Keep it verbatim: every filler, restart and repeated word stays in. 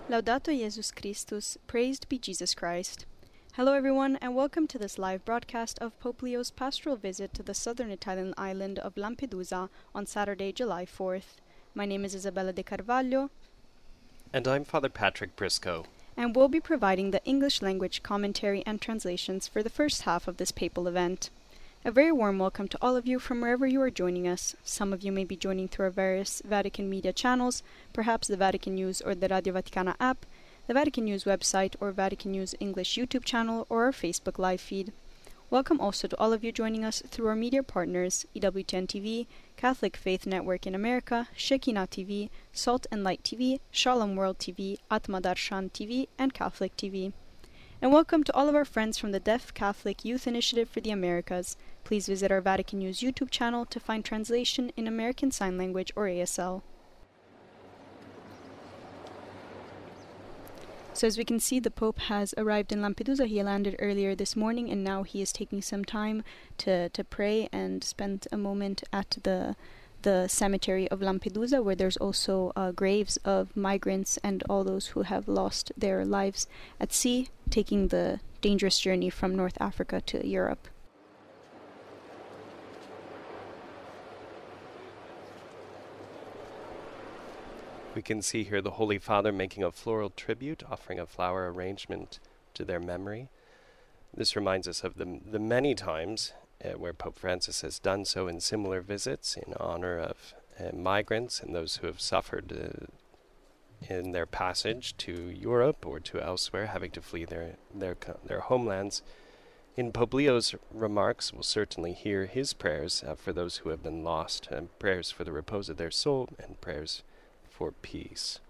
Laudato Jesus Christus, praised be Jesus Christ. Hello everyone, and welcome to this live broadcast of Pope Leo's pastoral visit to the southern Italian island of Lampedusa on Saturday, July fourth. My name is Isabella de Carvalho. And I'm Father Patrick Briscoe. And we'll be providing the English language commentary and translations for the first half of this papal event. A very warm welcome to all of you from wherever you are joining us. Some of you may be joining through our various Vatican media channels, perhaps the Vatican News or the Radio Vaticana app, the Vatican News website or Vatican News English YouTube channel, or our Facebook live feed. Welcome also to all of you joining us through our media partners, E W T N T V, Catholic Faith Network in America, Shekinah T V, Salt and Light T V, Shalom World T V, Atma Darshan T V, and Catholic T V. And welcome to all of our friends from the Deaf Catholic Youth Initiative for the Americas. Please visit our Vatican News YouTube channel to find translation in American Sign Language or A S L. So as we can see, the Pope has arrived in Lampedusa. He landed earlier this morning, and now he is taking some time to, to pray and spend a moment at the the cemetery of Lampedusa, where there's also uh, graves of migrants and all those who have lost their lives at sea, taking the dangerous journey from North Africa to Europe. We can see here the Holy Father making a floral tribute, offering a flower arrangement to their memory. This reminds us of the, the many times uh, where Pope Francis has done so in similar visits in honor of uh, migrants and those who have suffered uh, in their passage to Europe or to elsewhere, having to flee their, their, their homelands. In Pope Leo's remarks, we'll certainly hear his prayers uh, for those who have been lost, and prayers for the repose of their soul, and prayers for peace.